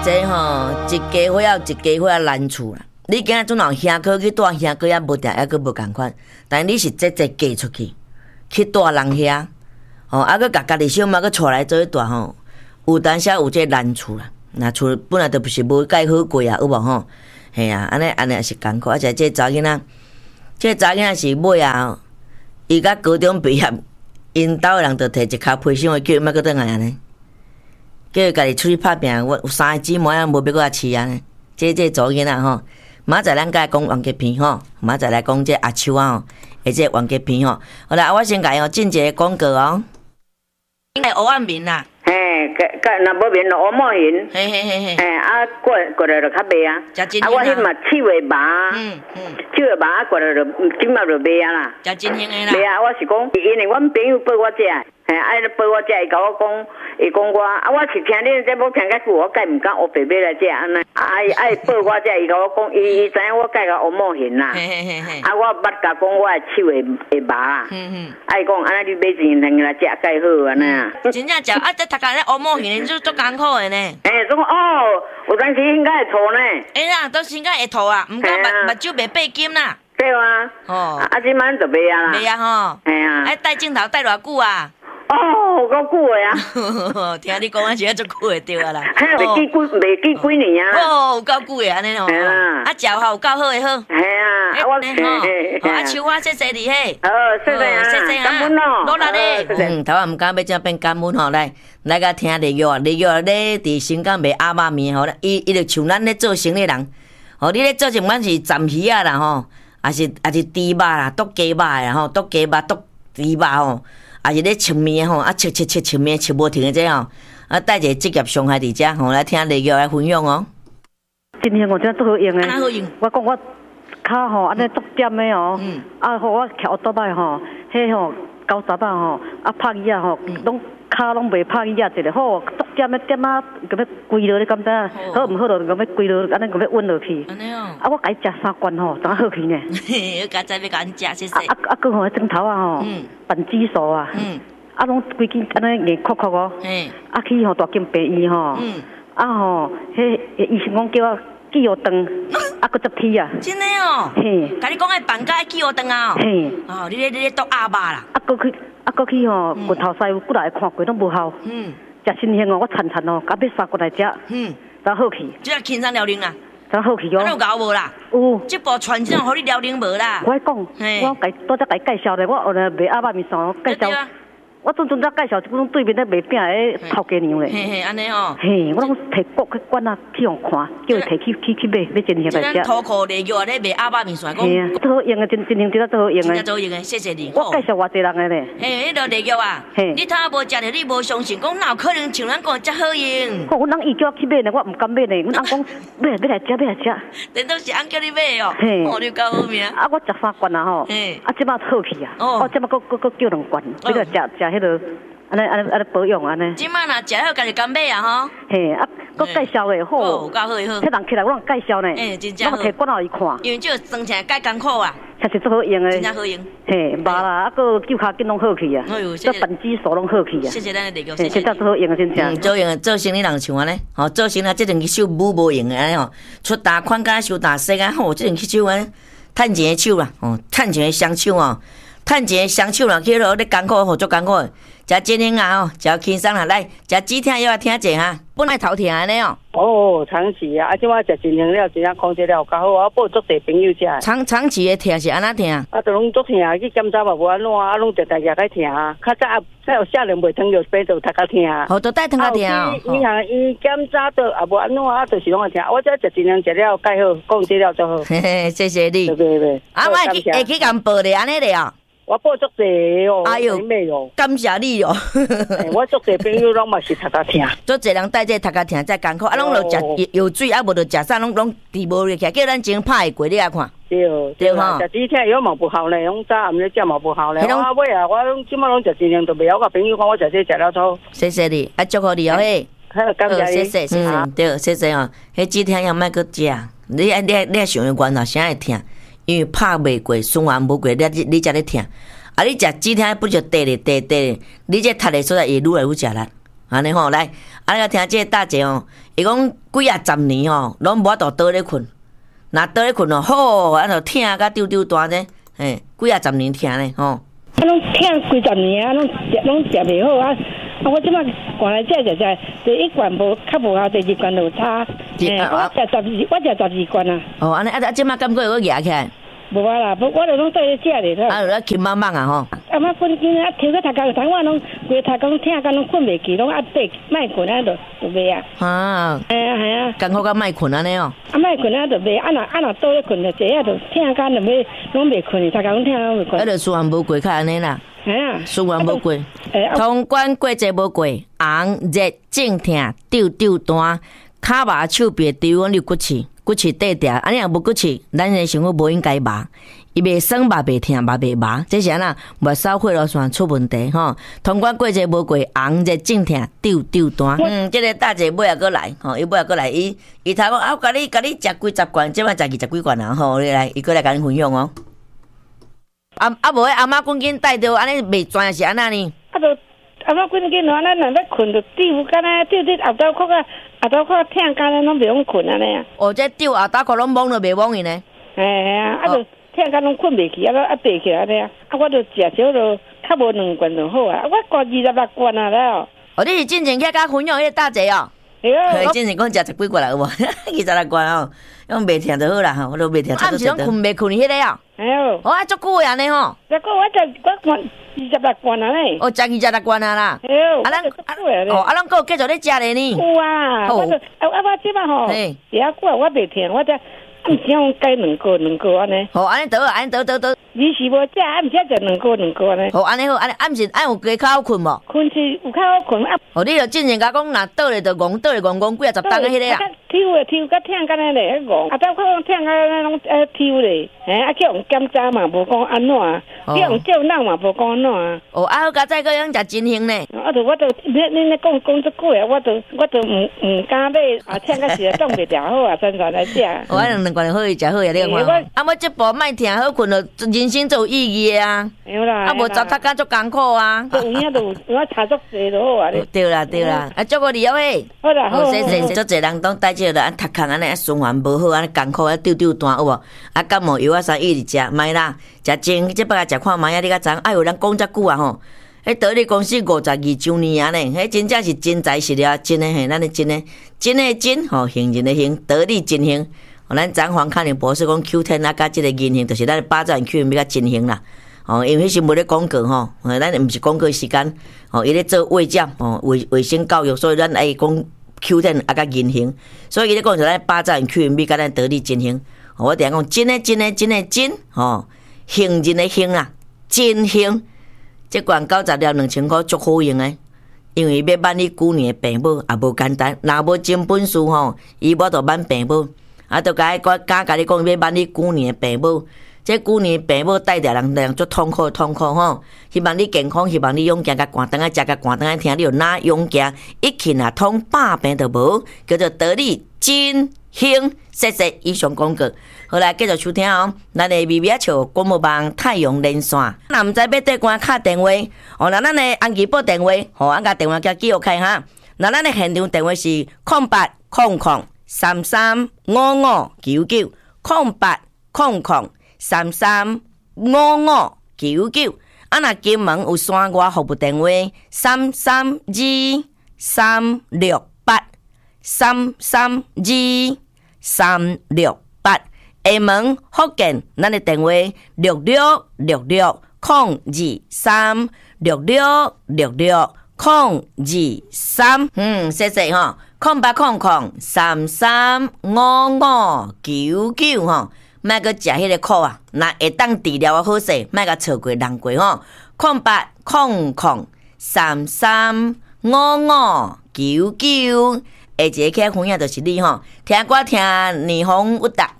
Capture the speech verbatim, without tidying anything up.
这吼一家伙要一家伙要难处啦。你今仔阵人兄哥去带兄哥也无定，抑佫无共款。但你是这这嫁出去，去带人遐，吼，啊佫甲家己小妈佫带来做带吼，有当时有这难处啦。那厝本来都不是无介好过啊，有无吼？嘿啊，安尼安尼也是艰苦，而且这查囡仔，这查囡仔是尾啊，伊甲高中毕业，因兜的人就摕一骹批箱的叫伊莫佫转来安尼，叫伊家己出去拍拼。我有三个姊妹啊，无要佫饲安尼。这这查囡仔吼，明仔来咱甲讲王吉平吼，明仔来讲这阿秋啊吼，或者王吉平吼。好啦，我先甲伊哦进一个广告哦。应该黑暗面啦。 嘿，甲甲若无面就乌毛云。 嘿嘿嘿嘿。 嘿，啊，过过来就较卖啊。 食真啊，我迄嘛七月麻。 嗯嗯。 七月麻啊，过来就今嘛就卖啊啦。 食真香的啦。 卖啊，我是讲，因为阮朋友陪我食，嘿，啊，陪我食，伊甲我讲，伊讲我，啊，我是听恁节目听较久，我介毋敢乌白买来食安尼。啊，伊爱陪我食，伊甲我讲，伊伊知影我介个乌毛云啦。嘿嘿嘿嘿。啊，我捌甲讲我的七月会麻。嗯嗯。啊，伊讲，安尼你买钱通来食介好安尼啊。 真正食啊，这读甲咧乌毛云，就足艰苦的呢。 哎，总哦，有当时应该会吐呢。 哎啦，都应该会吐啊，毋过目目睭袂八金啦。 对啊。哦。啊，即摆就卖啊啦。 卖啊吼。哎呀。哎，戴镜头戴偌久啊？ 哦，有够久的啊！听你讲啊，是啊，足久的对啊啦。 嘿，袂记几，袂记几年啊。 哦，有够久的安尼哦。嘿啦。啊，食好有够好的好。 嘿啊，啊我吼，啊，秋花谢谢你嘿。 哦，谢谢啊， 谢谢啊， 感恩咯。 努力咧。嗯，头仔毋敢要怎变感恩吼，来来甲听李玉啊，李玉咧伫新港卖鸭肉面吼，伊伊就像咱咧做生意人，吼，你咧做就管是斩鱼啊啦吼，也是也是猪肉啦，剁鸡肉啦吼，剁鸡肉剁猪肉吼。也是咧切面吼，啊切切切切面切无停的这吼，啊带一个职业伤害伫遮吼，来听李玉来分享哦。 今天我真做好用诶， 好用。 我讲我骹吼安尼足点诶哦，啊吼我骑倒摆吼，迄吼九十啊吼，啊拍椅啊吼，拢骹拢袂拍椅啊，一个好足点诶点啊，咁要跪落，你敢知影？好毋好落，咁要跪落，安尼咁要稳落去。安尼哦。啊，我甲伊食三罐吼，怎好去呢？ 嘿，我刚才要甲你食，谢谢。 啊啊，佮吼枕头啊吼，ปั่紫薯啊，啊拢规件安尼硬壳壳哦。嘿。啊去吼大金病院吼，啊吼，迄医生讲叫我记号长，啊佮十天啊。 真的哦。嘿。甲你讲爱办甲记号长啊。嘿。哦，你咧你咧剁鸭肉啦。啊佮去啊佮去吼，骨头师傅过来看过拢无效。嗯。食新鲜哦，我惨惨哦，甲要杀过来食。嗯。才好去。 即个轻松辽宁啦。 才好去哦。 啊，有搞无啦？有。这部传真互你辽宁无啦？ 我讲，我介多只介介绍咧，我后来卖鸭肉面线介绍。我阵阵才介绍一本对面咧卖饼诶头家娘咧。嘿嘿，安尼哦。嘿，我拢摕国去管啊，去互看，叫伊摕去去去买，要真正来食。 土库丽玉咧卖鸭肉面线，讲。 嘿啊，做好用诶，真真正真做好用诶。 真正做好用诶，谢谢你。 我介绍偌济人诶咧。 嘿，迄个丽玉啊，你头仔无食着，你无相信，讲哪有可能像咱讲遮好用？ 哦，阮翁伊叫我去买咧，我毋敢买咧，阮翁讲买来买来食，买来食。 恁都是翁叫你买哦。嘿。哦，你够好命。 啊，我食三罐啊吼。嘿。啊，即摆好去啊。哦。哦，即摆佫佫佫叫两罐，要来食食迄个。安尼安尼安尼保养安尼。 即摆若食好，家己敢买啊吼。 嘿，啊，佫介绍诶好。 有够好好。 迄人起来我人介绍呢。 诶，真正好。 我摕管互伊看。 因为这个算起来介艰苦啊。 确实做好用诶。 真正好用。 嘿，麻啦，啊，佫脚骹筋拢好去啊。哎呦，谢谢。ปั่紫薯拢好去啊。 谢谢咱的李哥，谢谢。 真正做好用诶，真正。 嗯，做用做生意人像安尼，吼，做生意即阵去手舞无用诶安尼吼，出大款甲收大细啊，吼，即阵去手安趁钱诶手啦，吼，趁钱诶双手哦，趁钱诶双手啦，去落咧艰苦，吼，足艰苦。食真兴啊吼，食轻松啦，来食止痛药啊，听者哈，本来头痛安尼哦。 哦，长期啊，啊，即摆食真兴了，真正控制了较好，我报足侪朋友食。 长长期的痛是安怎痛？ 啊，就拢足痛，去检查嘛无安怎，啊，拢直直夜该痛啊。较早啊，再有下人袂疼着，病就头壳痛。 好，都带疼较痛哦。 伊行伊检查到也无安怎啊，就是拢会痛。我这食真兴食了介好，控制了就好。 嘿嘿，谢谢你。 对对对。 啊，我会去会去甲报咧安尼咧哦。 我报足济哦，哎呦， 感谢你哦。 我足济朋友拢嘛是头壳痛， 足济人带这头壳痛才艰苦，啊，拢著食有水，啊无著食啥，拢拢治无入去，叫咱前拍会过你来看。 对对吼，食止痛药嘛不好咧，拢早暗咧食嘛不好咧。我尾啊，我拢即摆拢食真兴，都袂晓甲朋友讲我食这食了错。 谢谢你，啊，祝福你哦嘿。 好，感谢你。 谢谢谢谢，对，谢谢哦。迄止痛药莫搁食，你爱你爱你爱想原来啥会痛？因为拍袂过，循环无过，你你才咧痛。啊！你食止痛不就得咧得得咧？你这读的所在会愈来愈食力， 安尼吼，来，啊，你听这个大姐哦，伊讲几啊十年吼，拢无法度倒咧困，若倒咧困哦，好，啊，就疼甲丢丢大呢，嘿，几啊十年疼咧吼。 啊，拢疼几十年啊，拢食拢食袂好啊。啊，我即摆赶来食食食，第一罐无较无效，第二罐就差。诶，我食十二，我食十二罐啊。 哦，安尼啊，啊，即摆感觉有压起来。 无啊啦，我就拢对咧食咧。 啊，有咧轻茫茫啊吼。 啊，我困今啊，听个头壳，头我拢规头讲疼，甲拢困袂去，拢压迫，莫困啊，就就袂啊。 啊。 系啊系啊。 艰苦甲莫困安尼哦。 啊，莫困啊，就袂啊，若啊若倒咧困就坐啊，就疼甲就要拢袂困，头壳拢疼拢袂困。 啊，就思源无过较安尼啦。 系啊。 思源无过。通关过节无过，红热正疼，丢丢单，骹麻手臂对阮你骨刺。骨刺缀掉，安尼若无骨刺，咱的想法无应该麻，伊袂酸嘛袂疼嘛袂麻，这是安那末梢血路线出问题吼。通关过节无过，红热正疼，丢丢单。嗯，这个大姐尾也过来吼，伊尾也过来，伊伊头讲啊，甲你甲你食几十罐，即摆食二十几罐啊吼，你来，伊过来甲你分享哦。啊啊，无迄阿妈赶紧带着，安尼袂转是安那呢？ 啊，就阿妈赶紧喏，咱若要困就丢，敢若丢丢后头壳啊，后头壳疼，敢若拢袂用困安尼啊。 哦，这丢后头壳拢懵了，袂懵伊呢？ 嘿啊，啊就疼甲拢困袂去，啊个啊爬起来咧啊，啊我就食少就较无两罐就好啊，我灌二十六罐啊了。 哦，你是进前去甲分享迄个大姐哦？ 对啊。 嘿，进前讲食十几罐啦，有无？二十六罐哦，用袂疼就好啦吼，我都袂疼。啊，毋是拢困袂困迄个哦？ 哎呦， 哦，啊，足久的安尼吼。 再讲我食我罐二十六罐啊咧。 哦，食二十六罐啊啦。 哎呦， 啊咱哦，啊咱佫有继续咧食咧呢。 有啊，我就啊啊我即摆吼，食啊久我袂疼，我只毋是用改两个两个安尼。 哦，安尼倒啊，安尼倒倒倒。 你是无食，啊毋是食两个两个安尼。 哦，安尼好，安尼啊毋是爱有加较好困无？ 困是有较好困啊。哦， 你著进前甲讲，若倒咧就戆，倒咧戆戆几啊十档个迄个啊。 抽诶抽，甲疼甲安尼咧，戆。啊，等看讲疼甲安尼拢呃抽咧，嘿，啊叫人检查嘛，无讲安怎啊？叫人照人嘛，无讲安怎啊？ 哦，啊好，甲再个样食真香呢。 啊，就我都你你咧讲讲足久啊，我都我都毋毋敢买啊，疼甲是冻袂掉好啊，真全来食。 哦，啊两两罐好伊食好呀，你看。啊，我这步莫疼好困了，人生就有意义啊。 有啦。 啊，无糟蹋干足艰苦啊。 有影都有，我查足济就好啊。 对啦对啦，啊，祝我你好诶。 好啦好。 谢谢，足侪人拢带这个安读空安尼啊循环无好，安尼艰苦啊丢丢单有无？啊感冒药啊啥一直食，莫啦，食精，即摆食看卖啊，你甲知？哎呦，咱讲遮久啊吼，迄得力公司五十二周年啊呢，迄真正是真材实料，真诶嘿，咱诶真诶，真诶真吼，行人诶行，得力真行。哦，咱张黄康宁博士讲 Q 十 啊，甲即个银行，就是咱诶八兆 Q 比较真行啦。哦，因为迄时无咧广告吼，咱毋是广告时间，哦，伊咧做卫教，哦，卫卫生教育，所以咱爱讲 Q 十 啊，甲银行，所以伊咧讲就咱八兆 Q 比甲咱得力真行。我定讲真诶真诶真诶真，吼，行人诶行啊，真行。即罐九十粒两千箍足好用诶，因为要挽你旧年诶病母也无简单，若无真本事吼，伊无就挽病母。啊，都甲伊讲，敢甲你讲要挽你旧年的病母，这旧年病母带着人人足痛苦痛苦吼。希望你健康，希望你勇行甲寒灯啊，食甲寒灯啊，听你有哪勇行，一气啊通百病都无，叫做得力真行。谢谢以上广告，好来继续收听哦。咱的微微笑广播网太阳连线，若毋知要对官敲电话，哦，那咱的安吉报电话，吼，俺甲电话叫记录开哈。那咱的现场电话是空八空空。三三五五九九空八空空三三五五九九，啊那金门有线外服务电话三三二三六八三三二三六八，厦门福建咱的电话六六六六空二三六六六六空二三，嗯，谢谢哈。空八空空三三五五九九吼，莫个食迄个苦啊！若会当治疗的好势，莫个错过人过吼。空八空空三三五五九九，下一个客户就是你吼，听歌听霓虹有达。